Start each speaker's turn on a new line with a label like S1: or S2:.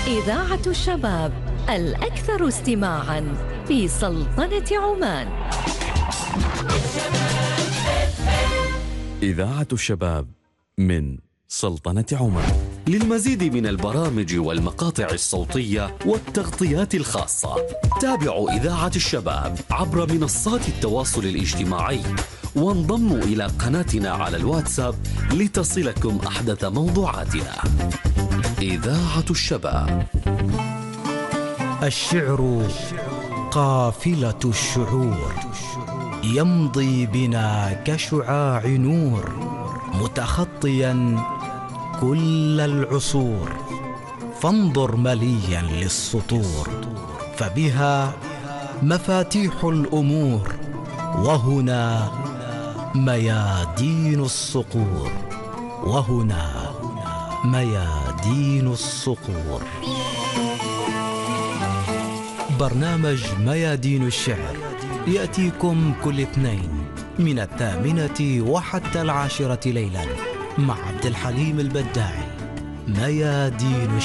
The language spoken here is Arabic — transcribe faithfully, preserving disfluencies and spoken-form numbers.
S1: إذاعة الشباب الأكثر استماعاً في سلطنة عمان.
S2: إذاعة الشباب من سلطنة عمان.
S3: للمزيد من البرامج والمقاطع الصوتية والتغطيات الخاصة تابعوا إذاعة الشباب عبر منصات التواصل الاجتماعي، وانضموا إلى قناتنا على الواتساب لتصلكم أحدث موضوعاتنا. إذاعة الشباب.
S4: الشعر قافلة الشعور، يمضي بنا كشعاع نور، متخطيا كل العصور. فانظر مليا للسطور، فبها مفاتيح الأمور، وهنا ميادين الصقور، وهنا ميادين الصقور. برنامج ميادين الشعر يأتيكم كل اثنين من الثامنة وحتى العاشرة ليلا مع عبد الحليم البداعي. ميادين الشعر.